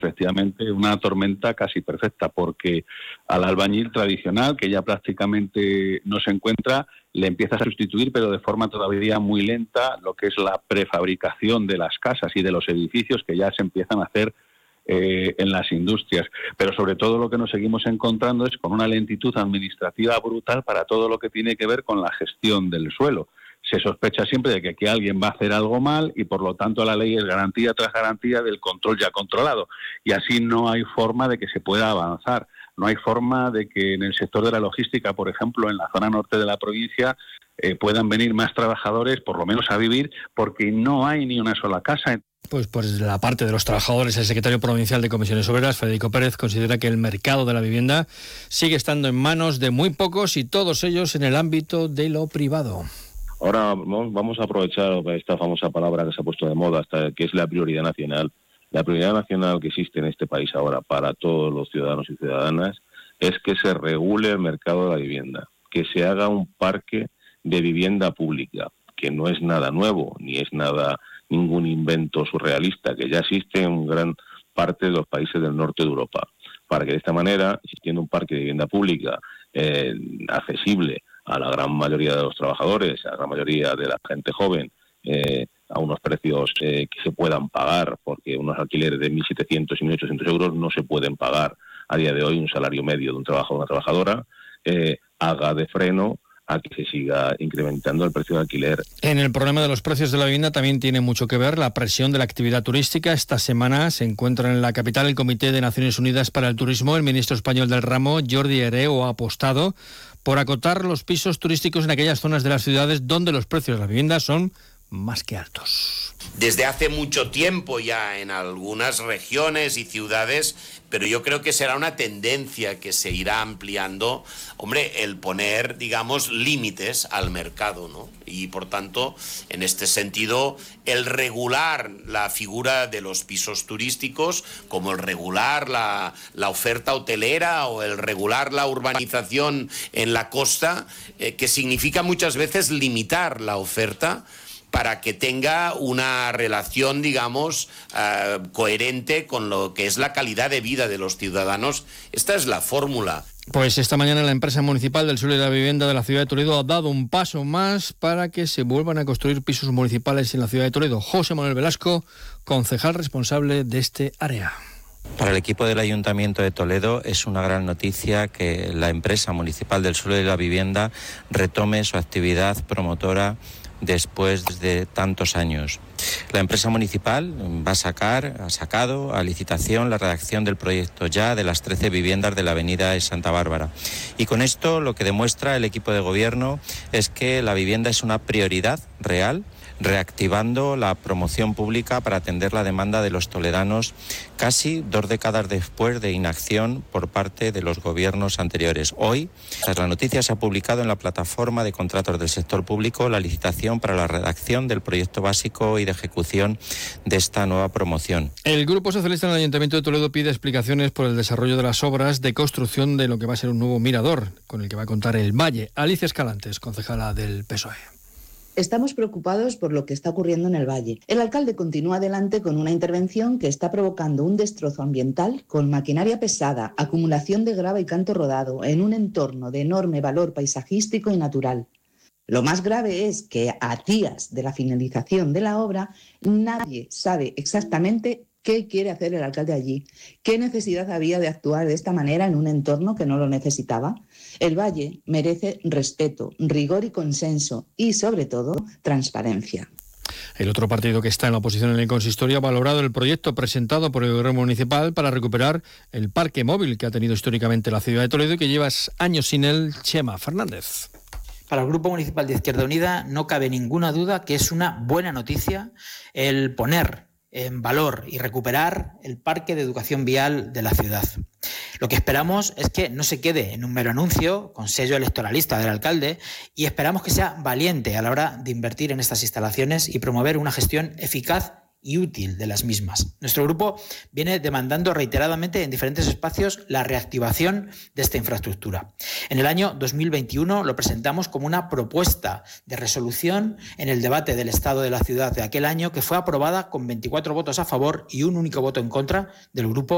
efectivamente una tormenta casi perfecta, porque al albañil tradicional, que ya prácticamente no se encuentra, le empieza a sustituir, pero de forma todavía muy lenta, lo que es la prefabricación de las casas y de los edificios que ya se empiezan a hacer en las industrias. Pero sobre todo lo que nos seguimos encontrando es con una lentitud administrativa brutal para todo lo que tiene que ver con la gestión del suelo. Se sospecha siempre de que aquí alguien va a hacer algo mal y por lo tanto la ley es garantía tras garantía del control ya controlado. Y así no hay forma de que se pueda avanzar. No hay forma de que en el sector de la logística, por ejemplo, en la zona norte de la provincia, puedan venir más trabajadores, por lo menos a vivir, porque no hay ni una sola casa. Pues por la parte de los trabajadores, el secretario provincial de Comisiones Obreras, Federico Pérez, considera que el mercado de la vivienda sigue estando en manos de muy pocos y todos ellos en el ámbito de lo privado. Ahora vamos a aprovechar esta famosa palabra que se ha puesto de moda, que es la prioridad nacional. La prioridad nacional que existe en este país ahora para todos los ciudadanos y ciudadanas es que se regule el mercado de la vivienda, que se haga un parque de vivienda pública, que no es nada nuevo, ni es ningún invento surrealista, que ya existe en gran parte de los países del norte de Europa, para que de esta manera, existiendo un parque de vivienda pública accesible a la gran mayoría de los trabajadores, a la gran mayoría de la gente joven, a unos precios que se puedan pagar, porque unos alquileres de 1.700 y 1.800 euros no se pueden pagar a día de hoy un salario medio de un trabajador o una trabajadora, haga de freno a que se siga incrementando el precio de alquiler. En el problema de los precios de la vivienda también tiene mucho que ver la presión de la actividad turística. Esta semana se encuentra en la capital el Comité de Naciones Unidas para el Turismo. El ministro español del ramo, Jordi Hereu, ha apostado por acotar los pisos turísticos en aquellas zonas de las ciudades donde los precios de la vivienda son más que altos. Desde hace mucho tiempo ya en algunas regiones y ciudades, pero yo creo que será una tendencia que se irá ampliando, el poner, límites al mercado, ¿no? Y por tanto, en este sentido, el regular la figura de los pisos turísticos, como el regular la oferta hotelera o el regular la urbanización en la costa, que significa muchas veces limitar la oferta para que tenga una relación, coherente con lo que es la calidad de vida de los ciudadanos. Esta es la fórmula. Pues esta mañana la empresa municipal del suelo y la vivienda de la ciudad de Toledo ha dado un paso más para que se vuelvan a construir pisos municipales en la ciudad de Toledo. José Manuel Velasco, concejal responsable de este área. Para el equipo del Ayuntamiento de Toledo es una gran noticia que la empresa municipal del suelo y la vivienda retome su actividad promotora después de tantos años. La empresa municipal ha sacado a licitación la redacción del proyecto ya de las 13 viviendas de la avenida de Santa Bárbara. Y con esto lo que demuestra el equipo de gobierno es que la vivienda es una prioridad real, reactivando la promoción pública para atender la demanda de los toledanos casi 2 décadas después de inacción por parte de los gobiernos anteriores. Hoy, tras la noticia, se ha publicado en la plataforma de contratos del sector público la licitación para la redacción del proyecto básico y de ejecución de esta nueva promoción. El Grupo Socialista en el Ayuntamiento de Toledo pide explicaciones por el desarrollo de las obras de construcción de lo que va a ser un nuevo mirador, con el que va a contar el Valle. Alicia Escalantes, concejala del PSOE. Estamos preocupados por lo que está ocurriendo en el Valle. El alcalde continúa adelante con una intervención que está provocando un destrozo ambiental con maquinaria pesada, acumulación de grava y canto rodado en un entorno de enorme valor paisajístico y natural. Lo más grave es que a días de la finalización de la obra nadie sabe exactamente qué quiere hacer el alcalde allí, qué necesidad había de actuar de esta manera en un entorno que no lo necesitaba. El Valle merece respeto, rigor y consenso y, sobre todo, transparencia. El otro partido que está en la oposición en el consistorio ha valorado el proyecto presentado por el gobierno municipal para recuperar el parque móvil que ha tenido históricamente la ciudad de Toledo y que lleva años sin él. Chema Fernández. Para el Grupo Municipal de Izquierda Unida no cabe ninguna duda que es una buena noticia el poner en valor y recuperar el parque de educación vial de la ciudad. Lo que esperamos es que no se quede en un mero anuncio con sello electoralista del alcalde y esperamos que sea valiente a la hora de invertir en estas instalaciones y promover una gestión eficaz y útil de las mismas. Nuestro grupo viene demandando reiteradamente en diferentes espacios la reactivación de esta infraestructura. En el año 2021 lo presentamos como una propuesta de resolución en el debate del estado de la ciudad de aquel año, que fue aprobada con 24 votos a favor y un único voto en contra del grupo